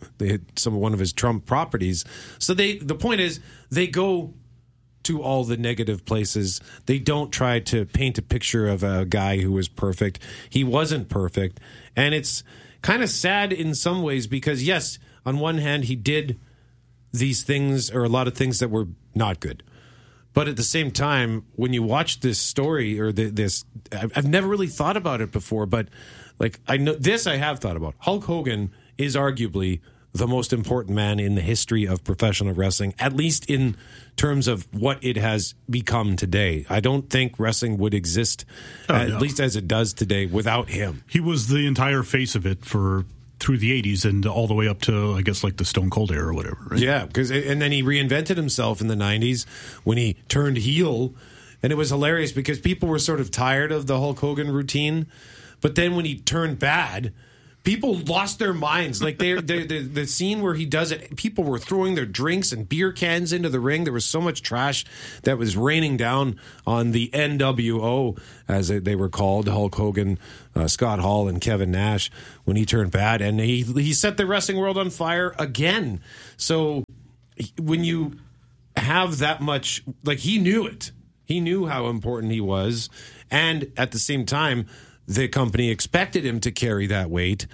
one of his Trump properties. So the point is, they go to all the negative places. They don't try to paint a picture of a guy who was perfect. He wasn't perfect. And it's kind of sad in some ways because, yes, on one hand, he did these things, or a lot of things that were not good. But at the same time, when you watch this story or I've never really thought about it before, but like I know this, I have thought about. Hulk Hogan is arguably the most important man in the history of professional wrestling, at least in terms of what it has become today. I don't think wrestling would exist, at least as it does today, without him. He was the entire face of it through the 80s and all the way up to, I guess, like the Stone Cold era or whatever, right? Yeah, and then he reinvented himself in the 90s when he turned heel, and it was hilarious because people were sort of tired of the Hulk Hogan routine, but then when he turned bad, people lost their minds. Like the scene where he does it, people were throwing their drinks and beer cans into the ring. There was so much trash that was raining down on the NWO, as they were called, Hulk Hogan, Scott Hall, and Kevin Nash, when he turned bad. And he set the wrestling world on fire again. So when you have that much, like, he knew it. He knew how important he was. And at the same time, the company expected him to carry that weight.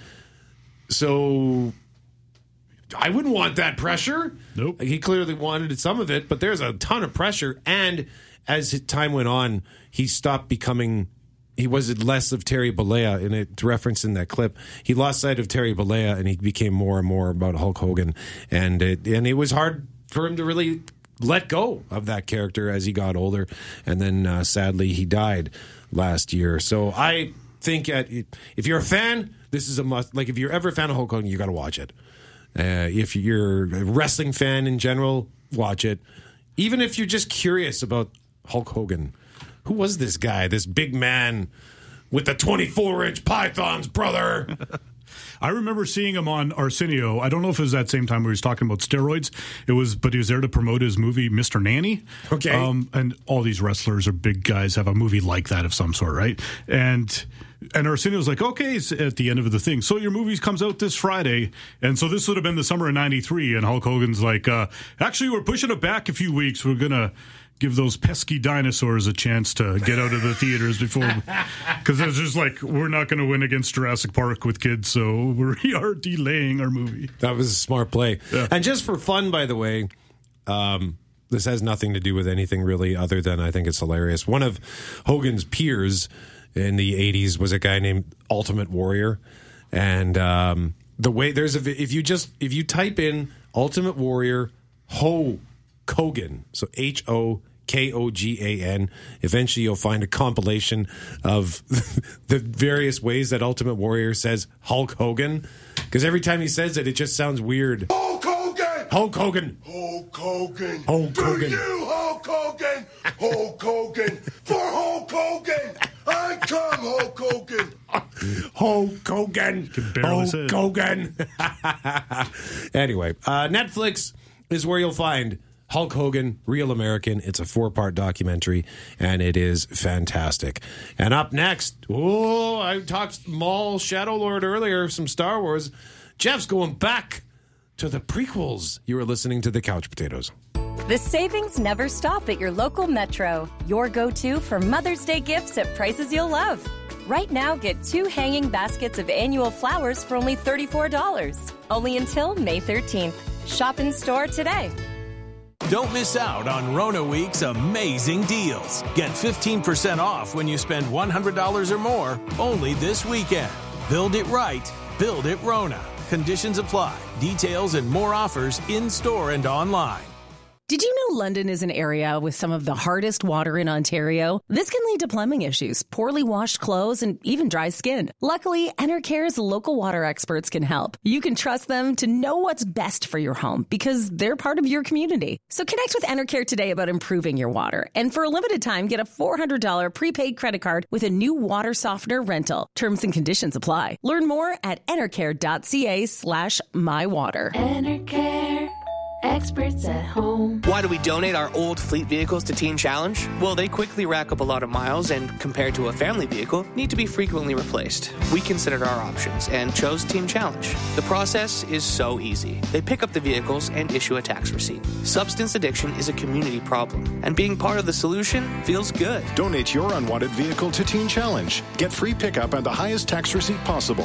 So I wouldn't want that pressure. Nope. He clearly wanted some of it, but there's a ton of pressure. And as time went on, he stopped becoming... He was less of Terry Bollea, and it's referenced in that clip. He lost sight of Terry Bollea, and he became more and more about Hulk Hogan. And it was hard for him to really let go of that character as he got older. And then, sadly, he died last year. So I think if you're a fan, this is a must. Like, if you're ever a fan of Hulk Hogan, you got to watch it. If you're a wrestling fan in general, watch it. Even if you're just curious about Hulk Hogan. Who was this guy, this big man with the 24-inch pythons, brother? I remember seeing him on Arsenio. I don't know if it was that same time where he was talking about steroids. But he was there to promote his movie, Mr. Nanny. Okay. And all these wrestlers or big guys have a movie like that of some sort, right? And Arsenio's like, okay, it's at the end of the thing. So your movie comes out this Friday. And so this would have been the summer of 93. And Hulk Hogan's like, actually, we're pushing it back a few weeks. We're going to give those pesky dinosaurs a chance to get out of the theaters before, because it's just like, we're not going to win against Jurassic Park with kids, so we are delaying our movie. That was a smart play. Yeah. And just for fun, by the way, this has nothing to do with anything really other than I think it's hilarious. One of Hogan's peers in the 80s was a guy named Ultimate Warrior. And the way if you type in Ultimate Warrior Hogan, so HOKOGAN. Eventually, you'll find a compilation of the various ways that Ultimate Warrior says Hulk Hogan. Because every time he says it, it just sounds weird. Hulk Hogan! Hulk Hogan! Hulk Hogan! Hulk Hogan! For you, Hulk Hogan! Hulk Hogan! For Hulk Hogan! I come, Hulk Hogan! Hulk Hogan! Hulk Hogan! Anyway, Netflix is where you'll find Hulk Hogan, Real American. It's a 4-part documentary, and it is fantastic. And up next, I talked Maul Shadow Lord earlier, some Star Wars. Jeff's going back to the prequels. You were listening to The Couch Potatoes. The savings never stop at your local Metro. Your go-to for Mother's Day gifts at prices you'll love. Right now, get 2 hanging baskets of annual flowers for only $34. Only until May 13th. Shop in store today. Don't miss out on Rona Week's amazing deals. Get 15% off when you spend $100 or more only this weekend. Build it right. Build it Rona. Conditions apply. Details and more offers in-store and online. Did you know London is an area with some of the hardest water in Ontario? This can lead to plumbing issues, poorly washed clothes, and even dry skin. Luckily, Enercare's local water experts can help. You can trust them to know what's best for your home because they're part of your community. So connect with Enercare today about improving your water. And for a limited time, get a $400 prepaid credit card with a new water softener rental. Terms and conditions apply. Learn more at enercare.ca/mywater. Enercare. Experts at home. Why do we donate our old fleet vehicles to Teen Challenge? Well, they quickly rack up a lot of miles and, compared to a family vehicle, need to be frequently replaced. We considered our options and chose Teen Challenge. The process is so easy. They pick up the vehicles and issue a tax receipt. Substance addiction is a community problem, and being part of the solution feels good. Donate your unwanted vehicle to Teen Challenge. Get free pickup and the highest tax receipt possible.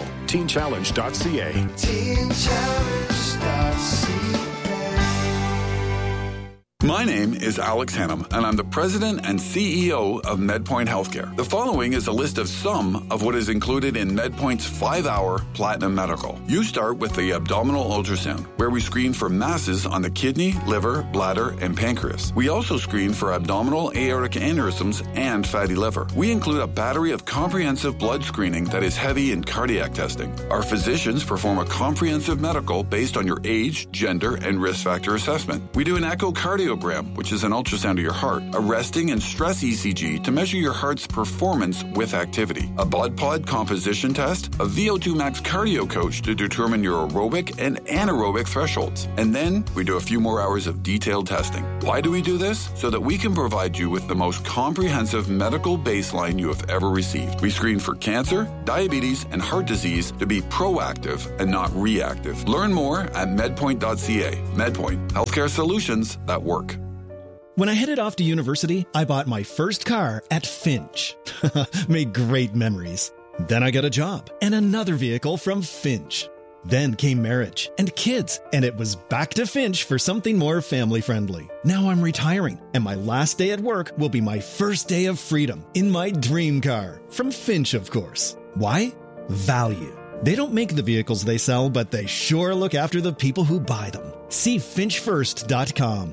TeenChallenge.ca. TeenChallenge.ca. My name is Alex Hannum, and I'm the president and CEO of MedPoint Healthcare. The following is a list of some of what is included in MedPoint's 5-hour Platinum Medical. You start with the abdominal ultrasound, where we screen for masses on the kidney, liver, bladder, and pancreas. We also screen for abdominal aortic aneurysms and fatty liver. We include a battery of comprehensive blood screening that is heavy in cardiac testing. Our physicians perform a comprehensive medical based on your age, gender, and risk factor assessment. We do an echocardiogram, which is an ultrasound of your heart, a resting and stress ECG to measure your heart's performance with activity, a BOD-POD composition test, a VO2 max cardio coach to determine your aerobic and anaerobic thresholds. And then we do a few more hours of detailed testing. Why do we do this? So that we can provide you with the most comprehensive medical baseline you have ever received. We screen for cancer, diabetes, and heart disease to be proactive and not reactive. Learn more at medpoint.ca. MedPoint, healthcare solutions that work. When I headed off to university, I bought my first car at Finch. Made great memories. Then I got a job and another vehicle from Finch. Then came marriage and kids, and it was back to Finch for something more family-friendly. Now I'm retiring, and my last day at work will be my first day of freedom in my dream car. From Finch, of course. Why? Value. They don't make the vehicles they sell, but they sure look after the people who buy them. See finchfirst.com.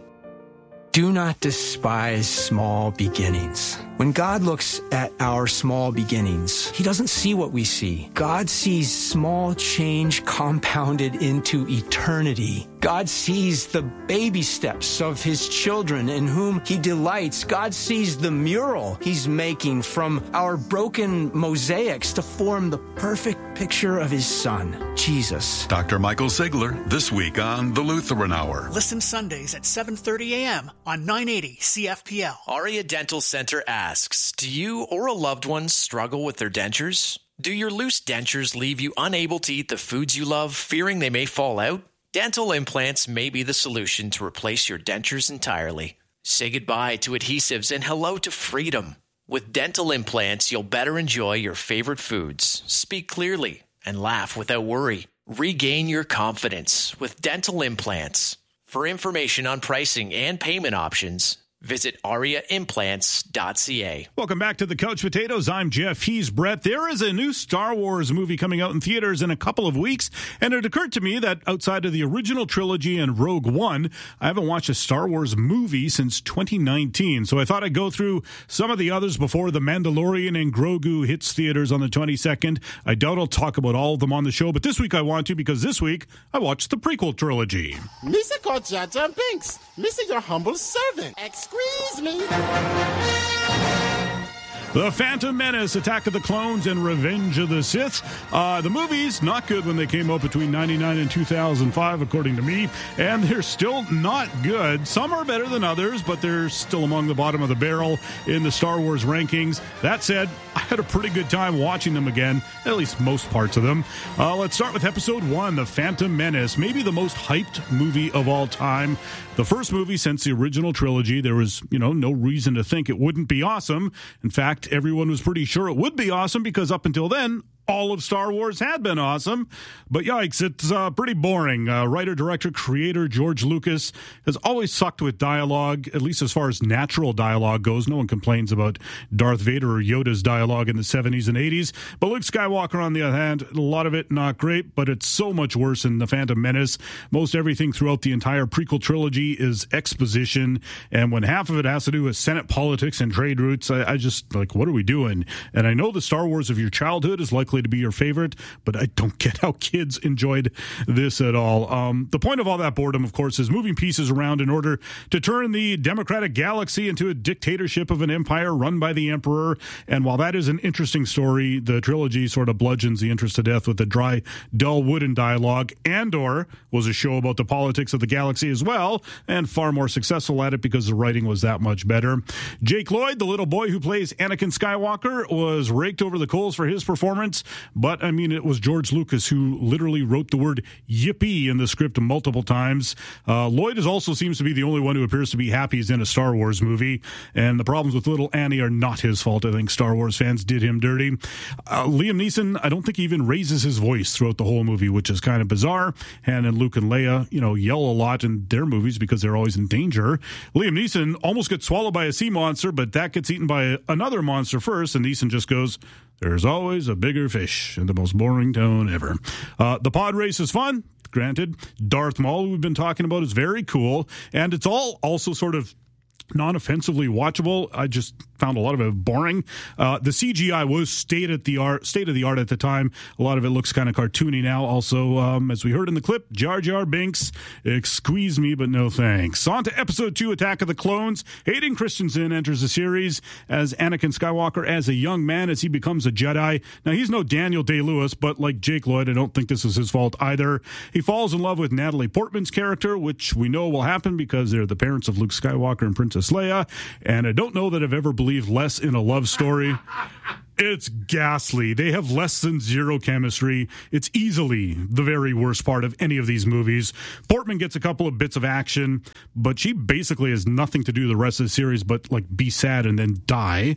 Do not despise small beginnings. When God looks at our small beginnings, He doesn't see what we see. God sees small change compounded into eternity. God sees the baby steps of His children in whom He delights. God sees the mural He's making from our broken mosaics to form the perfect picture of His Son, Jesus. Dr. Michael Sigler, this week on The Lutheran Hour. Listen Sundays at 7:30 a.m. on 980 CFPL. Aria Dental Center asks, do you or a loved one struggle with their dentures? Do your loose dentures leave you unable to eat the foods you love, fearing they may fall out? Dental implants may be the solution to replace your dentures entirely. Say goodbye to adhesives and hello to freedom. With dental implants, you'll better enjoy your favorite foods, speak clearly, and laugh without worry. Regain your confidence with dental implants. For information on pricing and payment options, visit ariaimplants.ca. Welcome back to the Couch Potatoes. I'm Jeff. He's Brett. There is a new Star Wars movie coming out in theaters in a couple of weeks, and it occurred to me that outside of the original trilogy and Rogue One, I haven't watched a Star Wars movie since 2019. So I thought I'd go through some of the others before The Mandalorian and Grogu hits theaters on the 22nd. I doubt I'll talk about all of them on the show, but this week I want to, because this week I watched the prequel trilogy. Misa called Jar Jar Binks. Misa, your humble servant. Squeeze me. The Phantom Menace, Attack of the Clones, and Revenge of the Sith. The movies, not good when they came out between 1999 and 2005, according to me, and they're still not good. Some are better than others, but they're still among the bottom of the barrel in the Star Wars rankings. That said, I had a pretty good time watching them again, at least most parts of them. Let's start with Episode 1, The Phantom Menace, maybe the most hyped movie of all time. The first movie since the original trilogy. There was, no reason to think it wouldn't be awesome. In fact, everyone was pretty sure it would be awesome because up until then, all of Star Wars had been awesome. But yikes, it's pretty boring. Writer, director, creator George Lucas has always sucked with dialogue, at least as far as natural dialogue goes. No one complains about Darth Vader or Yoda's dialogue in the 70s and 80s. But Luke Skywalker, on the other hand, a lot of it not great, but it's so much worse in The Phantom Menace. Most everything throughout the entire prequel trilogy is exposition. And when half of it has to do with Senate politics and trade routes, I just, what are we doing? And I know the Star Wars of your childhood is likely to be your favorite, but I don't get how kids enjoyed this at all. The point of all that boredom, of course, is moving pieces around in order to turn the democratic galaxy into a dictatorship of an empire run by the Emperor. And while that is an interesting story, the trilogy sort of bludgeons the interest to death with the dry, dull wooden dialogue. Andor was a show about the politics of the galaxy as well, and far more successful at it because the writing was that much better. Jake Lloyd, the little boy who plays Anakin Skywalker, was raked over the coals for his performance Lucas. But, I mean, it was George Lucas who literally wrote the word yippee in the script multiple times. Lloyd also seems to be the only one who appears to be happy he's in a Star Wars movie. And the problems with little Annie are not his fault. I think Star Wars fans did him dirty. Liam Neeson, I don't think he even raises his voice throughout the whole movie, which is kind of bizarre. Han and Luke and Leia, yell a lot in their movies because they're always in danger. Liam Neeson almost gets swallowed by a sea monster, but that gets eaten by another monster first, and Neeson just goes, "There's always a bigger fish," in the most boring tone ever. The pod race is fun, granted. Darth Maul, who we've been talking about, is very cool, and it's all also sort of non-offensively watchable. I just found a lot of it boring. The CGI was state of the art at the time. A lot of it looks kind of cartoony now. Also, as we heard in the clip, Jar Jar Binks, squeeze me, but no thanks. On to episode 2, Attack of the Clones. Hayden Christensen enters the series as Anakin Skywalker as a young man as he becomes a Jedi. Now, he's no Daniel Day-Lewis, but like Jake Lloyd, I don't think this is his fault either. He falls in love with Natalie Portman's character, which we know will happen because they're the parents of Luke Skywalker and Princess Leia, and I don't know that I've ever believed less in a love story. It's ghastly. They have less than zero chemistry. It's easily the very worst part of any of these movies. Portman gets a couple of bits of action, but she basically has nothing to do the rest of the series but be sad and then die.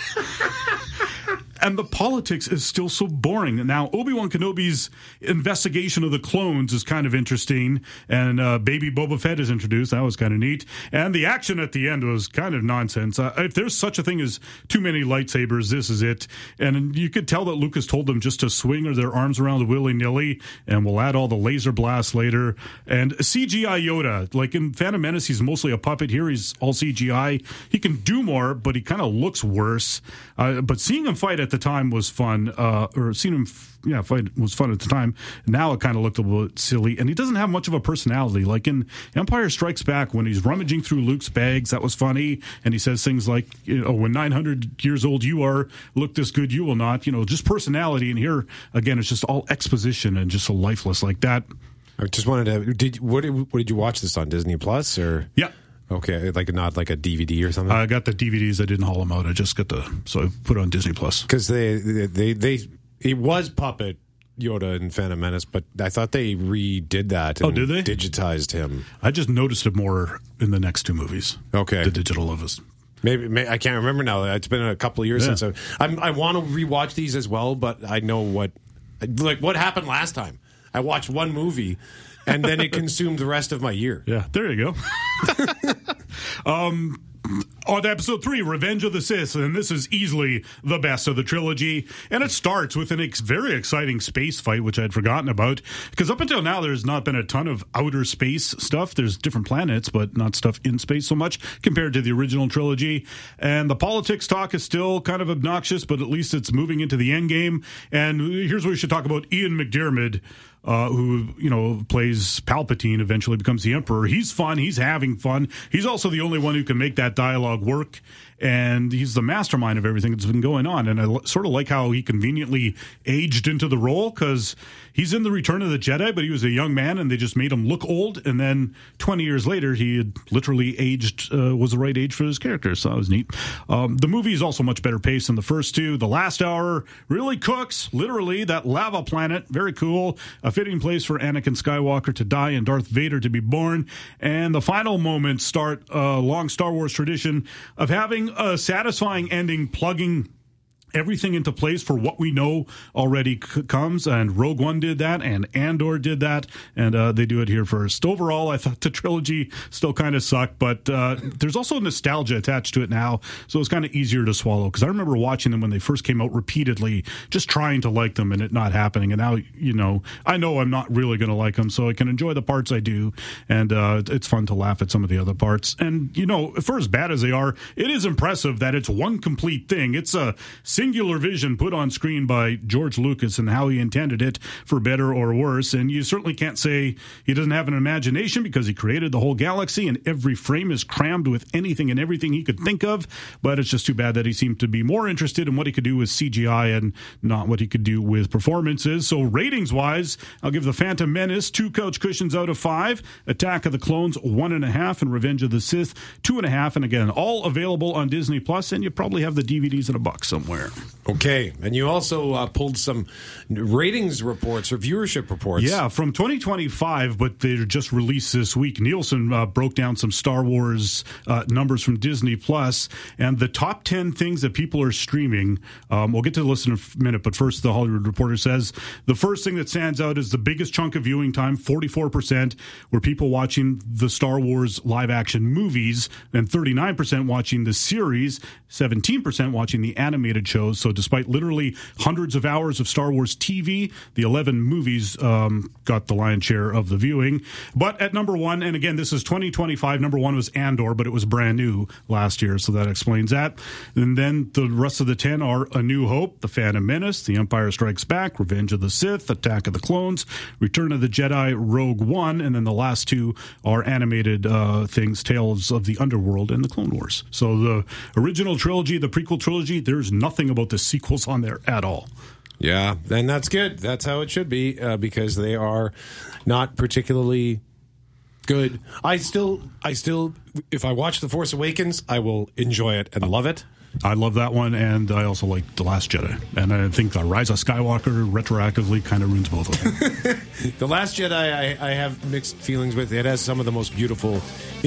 And the politics is still so boring. Now, Obi-Wan Kenobi's investigation of the clones is kind of interesting, and baby Boba Fett is introduced. That was kind of neat. And the action at the end was kind of nonsense. If there's such a thing as too many lightsabers, this is it. And you could tell that Lucas told them just to swing their arms around willy-nilly, and we'll add all the laser blasts later. And CGI Yoda, like in Phantom Menace, he's mostly a puppet. Here he's all CGI. He can do more, but he kind of looks worse. But seeing him fight at the time was fun, or seeing him fight was fun at the time. Now it kind of looked a little bit silly, and he doesn't have much of a personality. Like in Empire Strikes Back, when he's rummaging through Luke's bags, that was funny, and he says things like, when 900 years old you are, look this good you will not, just personality. And here, again, it's just all exposition and just so lifeless like that. I just wanted to, what did you watch this on, Disney Plus, or? Yeah. Okay, not like a DVD or something? I got the DVDs. I didn't haul them out. I just got so I put it on Disney Plus. Because it was Puppet Yoda in Phantom Menace, but I thought they redid that. And did they? Digitized him. I just noticed it more in the next two movies. Okay. The digital of us. Maybe I can't remember now. It's been a couple of years since I want to rewatch these as well, but I know what happened last time. I watched one movie, and then it consumed the rest of my year. Yeah, there you go. On to episode 3, Revenge of the Sith, and this is easily the best of the trilogy. And it starts with a very exciting space fight, which I had forgotten about, because up until now there's not been a ton of outer space stuff. There's different planets, but not stuff in space so much compared to the original trilogy. And the politics talk is still kind of obnoxious, but at least it's moving into the end game. And here's where we should talk about Ian McDiarmid, who plays Palpatine, eventually becomes the Emperor. He's fun. He's having fun. He's also the only one who can make that dialogue work, and he's the mastermind of everything that's been going on. And I sort of like how he conveniently aged into the role, because he's in the Return of the Jedi, but he was a young man, and they just made him look old. And then 20 years later, he had literally aged, was the right age for his character. So that was neat. The movie is also much better paced than the first two. The last hour really cooks, literally. That lava planet, very cool. A fitting place for Anakin Skywalker to die and Darth Vader to be born. And the final moments start a long Star Wars tradition of having a satisfying ending, plugging everything into place for what we know already comes, and Rogue One did that, and Andor did that, and they do it here first. Overall, I thought the trilogy still kind of sucked, but there's also nostalgia attached to it now, so it's kind of easier to swallow, because I remember watching them when they first came out repeatedly, just trying to like them and it not happening, and now, I know I'm not really going to like them, so I can enjoy the parts I do, and it's fun to laugh at some of the other parts. And, for as bad as they are, it is impressive that it's one complete thing. It's a singular vision put on screen by George Lucas and how he intended it, for better or worse. And you certainly can't say he doesn't have an imagination, because he created the whole galaxy and every frame is crammed with anything and everything he could think of. But it's just too bad that he seemed to be more interested in what he could do with CGI and not what he could do with performances. So ratings wise, I'll give The Phantom Menace 2 couch cushions out of 5, Attack of the Clones 1.5, and Revenge of the Sith 2.5. And again, all available on Disney Plus, and you probably have the DVDs at $1 somewhere. there. Okay, and you also pulled some ratings reports or viewership reports. Yeah, from 2025, but they're just released this week. Nielsen broke down some Star Wars numbers from Disney Plus, and the top 10 things that people are streaming. We'll get to the list in a minute, but first, the Hollywood Reporter says the first thing that stands out is the biggest chunk of viewing time, 44%, were people watching the Star Wars live-action movies, and 39% watching the series, 17% watching the animated shows. So despite literally hundreds of hours of Star Wars TV, the 11 movies got the lion's share of the viewing. But at number one, and again, this is 2025, number one was Andor, but it was brand new last year, so that explains that. And then the rest of the 10 are A New Hope, The Phantom Menace, The Empire Strikes Back, Revenge of the Sith, Attack of the Clones, Return of the Jedi, Rogue One, and then the last two are animated things, Tales of the Underworld and the Clone Wars. So the original trilogy, the prequel trilogy, there's nothing about the sequels on there at all. Yeah, and that's good. That's how it should be, because they are not particularly good. I still, if I watch The Force Awakens, I will enjoy it and love it. I love that one, and I also like The Last Jedi. And I think The Rise of Skywalker retroactively kind of ruins both of them. The Last Jedi, I have mixed feelings with. It has some of the most beautiful